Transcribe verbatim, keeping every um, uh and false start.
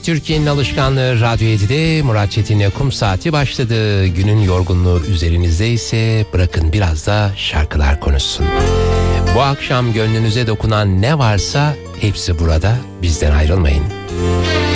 Türkiye'nin alışkanlığı Radyo yedide Murat Çetin'le Kum Saati başladı. Günün yorgunluğu üzerinizde ise bırakın biraz da şarkılar konuşsun. Bu akşam gönlünüze dokunan ne varsa hepsi burada, bizden ayrılmayın.